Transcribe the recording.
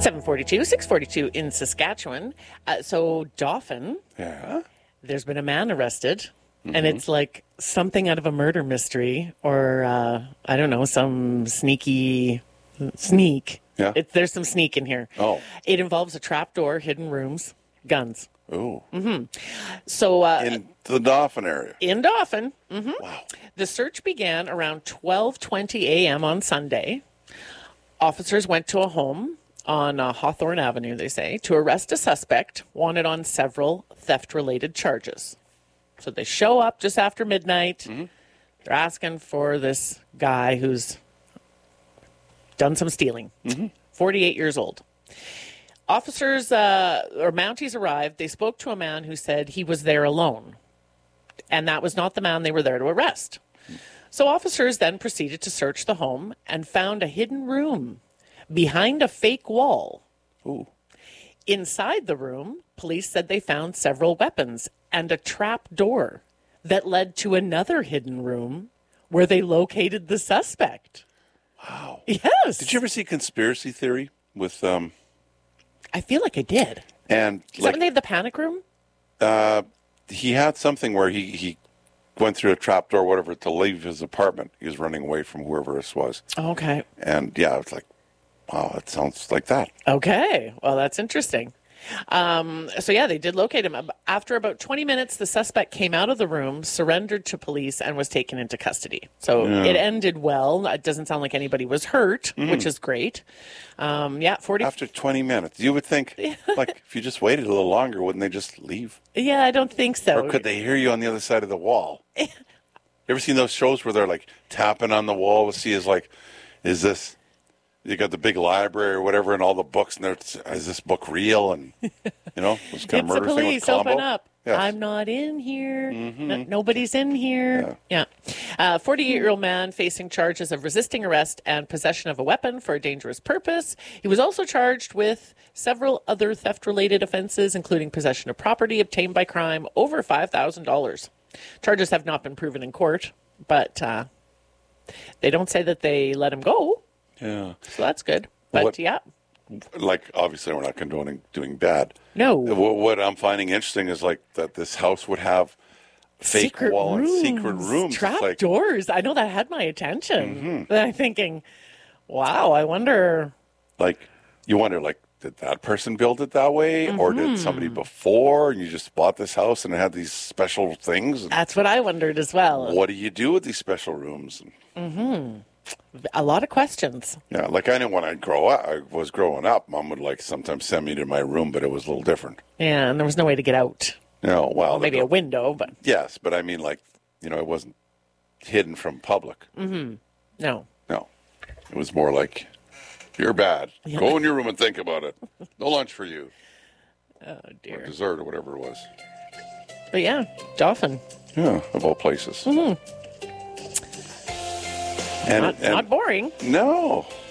7:42, 6:42 in Saskatchewan. So Dauphin, Yeah. there's been a man arrested, and it's like something out of a murder mystery, or I don't know, some sneak. Yeah. There's some sneak in here. Oh. It involves a trapdoor, hidden rooms, guns. Oh. So In the Dauphin area. in Dauphin, Wow. the search began around 12:20 a.m. on Sunday. Officers went to a home on Hawthorne Avenue, they say, to arrest a suspect wanted on several theft-related charges. So they show up just after midnight. They're asking for this guy who's done some stealing, 48 years old. Officers or Mounties arrived. They spoke to a man who said he was there alone, and that was not the man they were there to arrest. So officers then proceeded to search the home and found a hidden room behind a fake wall. Ooh. Inside the room, police said they found several weapons and a trap door that led to another hidden room where they located the suspect. Wow. Yes. Did you ever see Conspiracy Theory with I feel like I did. and Is that when they have the panic room? he had something where he went through a trapdoor, whatever, to leave his apartment. He was running away from whoever this was. Okay. And yeah, it's like, wow, it sounds like that. Okay. Well, that's interesting. So yeah, they did locate him. After about 20 minutes, the suspect came out of the room, surrendered to police, and was taken into custody. So it ended well. It doesn't sound like anybody was hurt, which is great. 40. After 20 minutes, you would think, like, if you just waited a little longer, wouldn't they just leave? Yeah, I don't think so. Or could they hear you on the other side of the wall? You ever seen those shows where they're like tapping on the wall to see is this, you got the big library or whatever and all the books and is this book real? And, those kind of It's the murder thing with police. Columbo. Open up. Yes. I'm not in here. Nobody's in here. Yeah. 48-year-old man facing charges of resisting arrest and possession of a weapon for a dangerous purpose. He was also charged with several other theft-related offenses, including possession of property obtained by crime over $5,000. Charges have not been proven in court, but they don't say that they let him go. Yeah. So that's good. But yeah. Like, obviously, we're not condoning doing bad. No. What I'm finding interesting is, like, that this house would have fake Secret wall rooms, and secret rooms. trap It's like, doors. I know that had my attention. Then I'm thinking, wow, I wonder. like, you wonder, like, did that person build it that way? Or did somebody before and you just bought this house and it had these special things? And That's what I wondered as well. what do you do with these special rooms? A lot of questions. Yeah, like I know when I was growing up, Mom would like sometimes send me to my room, but it was a little different. Yeah, and there was no way to get out. No, well, Maybe a window, but yes, but I mean, like, it wasn't hidden from public. no. No, it was more like, you're bad. Go in your room and think about it. No lunch for you, Oh, or dear. dessert, or whatever it was. But yeah, Dauphin. Yeah, of all places. And Not boring. no,